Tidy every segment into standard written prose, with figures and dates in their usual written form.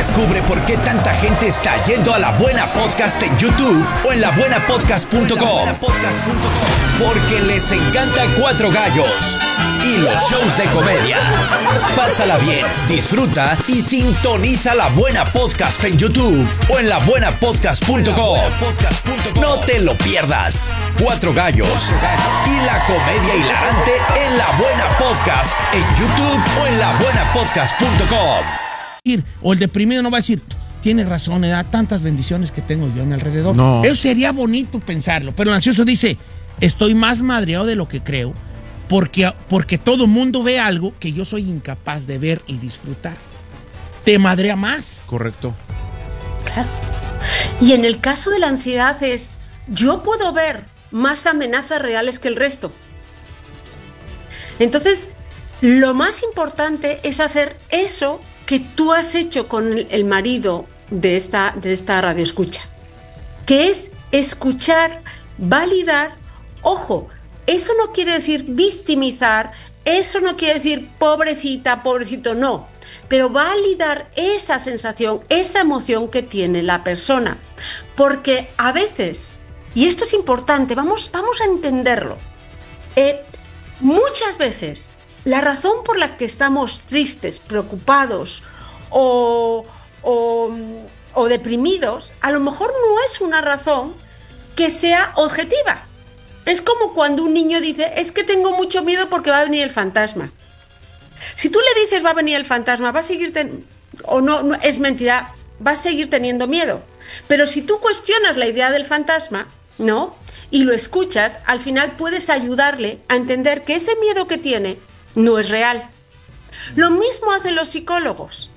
Descubre por qué tanta gente está yendo a La Buena Podcast en YouTube o en labuenapodcast.com. Porque les encanta Cuatro Gallos y los shows de comedia. Pásala bien, disfruta y sintoniza La Buena Podcast en YouTube o en labuenapodcast.com. No te lo pierdas. Cuatro Gallos y la comedia hilarante en La Buena Podcast en YouTube o en labuenapodcast.com. O el deprimido no va a decir, tienes razón, da tantas bendiciones que tengo yo a mi alrededor. No. Eso sería bonito pensarlo, pero el ansioso dice, estoy más madreado de lo que creo porque todo mundo ve algo que yo soy incapaz de ver y disfrutar. Te madrea más. Correcto. Claro. Y en el caso de la ansiedad es, yo puedo ver más amenazas reales que el resto. Entonces, lo más importante es hacer eso que tú has hecho con el marido de esta radioescucha, que es escuchar, validar. Ojo, eso no quiere decir victimizar, eso no quiere decir pobrecita, pobrecito, no, pero validar esa sensación, esa emoción que tiene la persona, porque a veces, y esto es importante, vamos a entenderlo, muchas veces la razón por la que estamos tristes, preocupados o deprimidos, a lo mejor no es una razón que sea objetiva. Es como cuando un niño dice, es que tengo mucho miedo porque va a venir el fantasma. Si tú le dices va a venir el fantasma, va a seguir no, es mentira, va a seguir teniendo miedo. Pero si tú cuestionas la idea del fantasma, ¿no? Y lo escuchas, al final puedes ayudarle a entender que ese miedo que tiene no es real. Lo mismo hacen los psicólogos.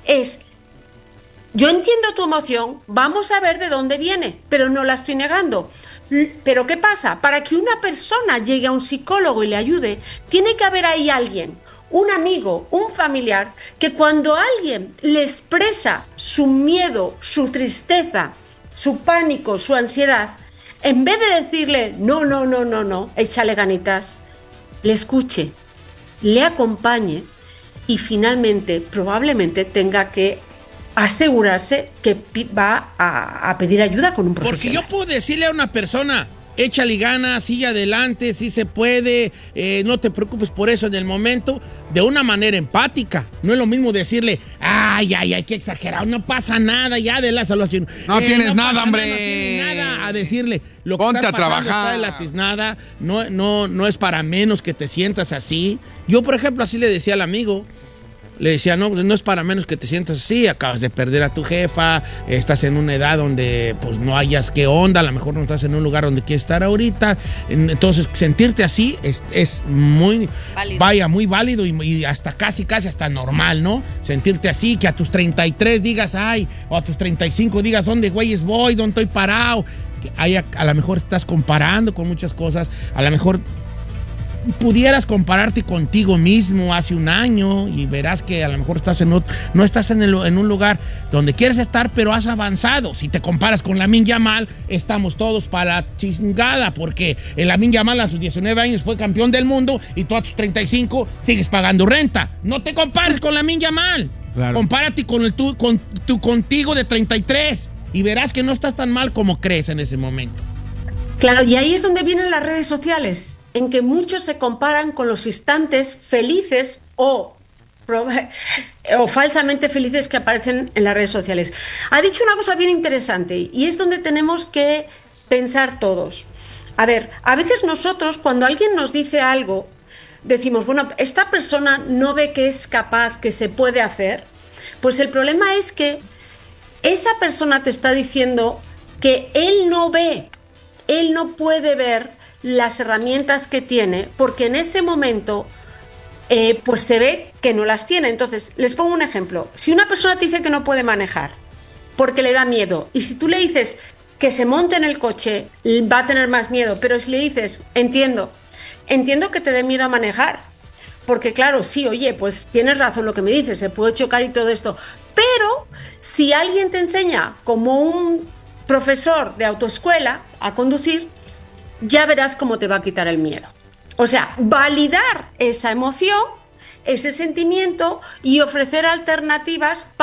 Yo entiendo tu emoción, vamos a ver de dónde viene, pero no la estoy negando. Pero ¿qué pasa? Para que una persona llegue a un psicólogo y le ayude, tiene que haber ahí alguien, un amigo, un familiar, que cuando alguien le expresa su miedo, su tristeza, su pánico, su ansiedad, en vez de decirle, no, échale ganitas, le escuche, le acompañe y finalmente probablemente tenga que asegurarse que va a pedir ayuda con un profesional. Porque yo puedo decirle a una persona, échale ganas, sigue adelante, sí se puede, no te preocupes por eso en el momento, de una manera empática. No es lo mismo decirle, ay, qué exagerado, no pasa nada, ya de la salud. No tienes no nada, hombre. No tienes nada, a decirle, lo Ponte que está a pasando trabajar. está de la tiznada, no es para menos que te sientas así. Yo, por ejemplo, así le decía al amigo, le decía, no es para menos que te sientas así, acabas de perder a tu jefa, estás en una edad donde pues no hayas qué onda, a lo mejor no estás en un lugar donde quieres estar ahorita, entonces sentirte así es muy válido. Muy válido y hasta casi hasta normal, ¿no? Sentirte así, que a tus 33 digas, ay, o a tus 35 digas, ¿dónde güeyes voy? ¿Dónde estoy parado? Que a lo mejor estás comparando con muchas cosas, a lo mejor pudieras compararte contigo mismo hace un año y verás que a lo mejor no estás en un lugar donde quieres estar, pero has avanzado. Si te comparas con Lamine Yamal, estamos todos para la chingada, porque el Lamine Yamal a sus 19 años fue campeón del mundo y tú a tus 35 sigues pagando renta. No te compares con Lamine Yamal. Claro. Compárate contigo de 33 y verás que no estás tan mal como crees en ese momento. Claro, y ahí es donde vienen las redes sociales, en que muchos se comparan con los instantes felices o falsamente felices que aparecen en las redes sociales. Ha dicho una cosa bien interesante y es donde tenemos que pensar todos. A ver, a veces nosotros cuando alguien nos dice algo, decimos, bueno, esta persona no ve que es capaz, que se puede hacer, pues el problema es que esa persona te está diciendo que él no ve, él no puede ver las herramientas que tiene, porque en ese momento pues se ve que no las tiene. Entonces, les pongo un ejemplo. Si una persona te dice que no puede manejar porque le da miedo, y si tú le dices que se monte en el coche, va a tener más miedo, pero si le dices, entiendo que te dé miedo a manejar, porque claro, sí, oye, pues tienes razón lo que me dices, se puede chocar y todo esto, pero si alguien te enseña como un profesor de autoescuela a conducir, ya verás cómo te va a quitar el miedo. O sea, validar esa emoción, ese sentimiento y ofrecer alternativas